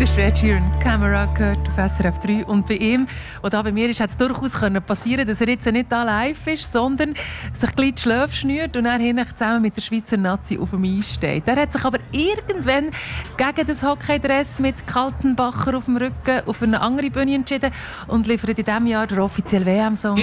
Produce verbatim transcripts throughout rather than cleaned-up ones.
ist Ed Sheeran, Camera gehört auf S R F drei. Und bei ihm, der da bei mir ist, hat es durchaus passieren können, dass er jetzt nicht da live ist, sondern sich gleich die Schläfe schnürt und dann hinten zusammen mit der Schweizer Nazi auf dem Eis steht. Er hat sich aber irgendwann gegen das Hockeydress mit Kaltenbacher auf dem Rücken auf eine andere Bühne entschieden und liefert in diesem Jahr den offiziellen W M-Song.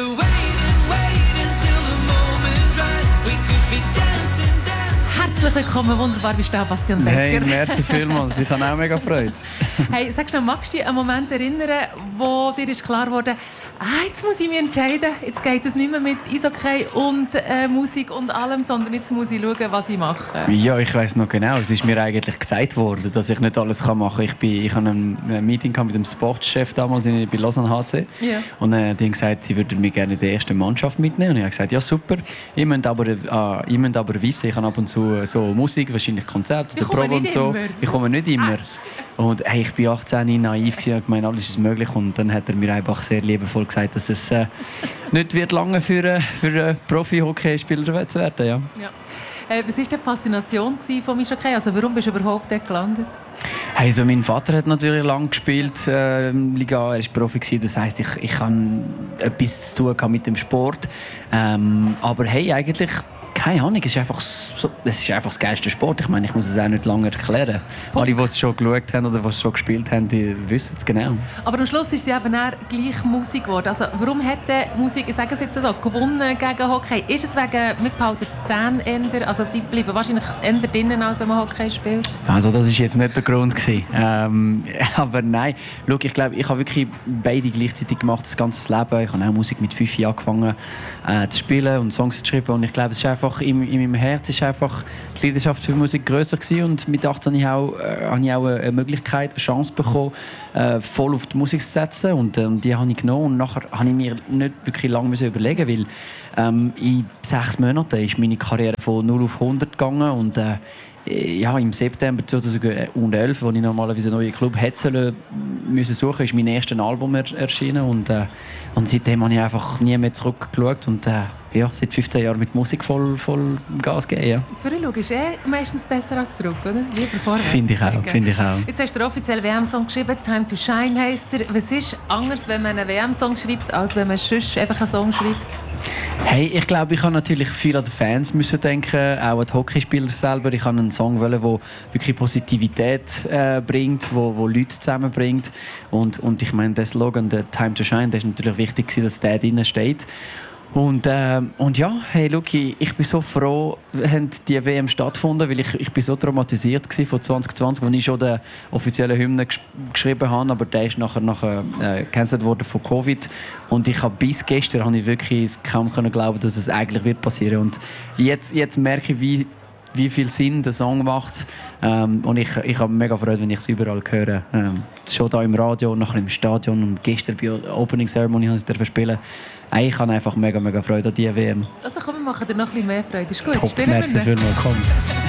Herzlich willkommen, wunderbar bist du da, Bastian Becker. Hey, merci vielmals, ich habe auch mega Freude. Hey, sagst du, magst du dich an einen Moment erinnern, wo dir ist klar wurde, ah, jetzt muss ich mich entscheiden, jetzt geht es nicht mehr mit Eishockey und äh, Musik und allem, sondern jetzt muss ich schauen, was ich mache? Ja, ich weiss noch genau, es ist mir eigentlich gesagt worden, dass ich nicht alles machen kann. Ich, bin, ich hatte ein Meeting mit dem Sportchef damals in, bei Lausanne H C. Yeah. Und äh, die haben gesagt, sie würden mich gerne in die erste Mannschaft mitnehmen. Und ich habe gesagt, ja super, ihr müsst aber, äh, ihr müsst aber wissen, ich habe ab und zu so Musik, wahrscheinlich Konzerte oder Probe und so. Immer. Ich komme nicht immer. Und hey, ich war achtzehn, naiv und gemeint, alles ist möglich. Und dann hat er mir einfach sehr liebevoll gesagt, dass es äh, nicht wird lange für, äh, für äh, Profi-Hockeyspieler zu werden. Ja. Ja. Äh, was war die Faszination von Eishockey? Also warum bist du überhaupt dort gelandet? Hey, so mein Vater hat natürlich lange gespielt, äh, Liga, er war Profi gewesen, das heisst, ich, ich hatte etwas zu tun mit dem Sport. Ähm, aber hey, eigentlich keine Ahnung, es ist, einfach so, es ist einfach das geilste Sport. Ich meine, ich muss es auch nicht lange erklären. Punkt. Alle, die es schon geschaut haben oder die es schon gespielt haben, die wissen es genau. Aber am Schluss ist sie eben gleich Musik geworden. Also, warum hat die Musik, ich sage es jetzt so, gewonnen gegen Hockey? Ist es wegen, wir behalten die Zähne eher, also die bleiben wahrscheinlich eher drinnen, als wenn man Hockey spielt? Also das war jetzt nicht der Grund gewesen. Ähm, aber nein, schau, ich glaube, ich habe wirklich beide gleichzeitig gemacht, das ganze Leben. Ich habe auch Musik mit fünf Jahren angefangen äh, zu spielen und Songs zu schreiben. Und ich glaube, es ist einfach In, in meinem Herz ist einfach die Leidenschaft für Musik grösser gewesen und mit achtzehn habe ich auch, äh, habe ich auch eine Möglichkeit, eine Chance bekommen, äh, voll auf die Musik zu setzen und äh, die habe ich genommen und nachher habe ich mir nicht wirklich lange müssen überlegen, weil ähm, in sechs Monaten ist meine Karriere von null auf hundert gegangen und äh, ja, im September zweitausendelf, als ich normalerweise einen neuen Club hätte müssen suchen, ist mein erstes Album erschienen und, äh, und seitdem habe ich einfach nie mehr zurückgeschaut und äh, ja, seit fünfzehn Jahren mit Musik voll, voll Gas geben. Ja. Vorher ist eh meistens besser als zurück, oder? Lieber vorwärts. Finde ich auch, finde ich auch. Jetzt hast du den offiziellen W M-Song geschrieben, «Time to Shine» heisst er. Was ist anders, wenn man einen W M-Song schreibt, als wenn man sonst einfach einen Song schreibt? Hey, ich glaube, ich habe natürlich viel an die Fans müssen denken, auch an die Hockeyspieler selber. Ich habe einen Song wollen, der wirklich Positivität äh, bringt, wo, wo Leute zusammenbringt. Und, und ich meine, der Slogan, der «Time to Shine», der ist natürlich wichtig, dass der drin steht. Und, äh, und ja, hey, Luki, ich bin so froh, dass die W M stattgefunden, weil ich, ich bin so traumatisiert war von zwanzig zwanzig, als ich schon den offiziellen Hymne gesch- geschrieben habe, aber der ist nachher, nachher äh, gecancelt worden von Covid. Und ich habe bis gestern habe ich wirklich kaum können glauben, dass es eigentlich wird passieren. Und jetzt, jetzt merke ich, wie wie viel Sinn der Song macht. Ähm, und ich, ich habe mega Freude, wenn ich es überall höre. Ähm, schon hier im Radio, nachher im Stadion und gestern bei der Opening Ceremony habe ich es spielen. Ich habe einfach mega, mega Freude an diese W M. Also komm, wir machen dir noch ein bisschen mehr Freude. Ist gut, Top, spielen merci wir. vielmals, komm.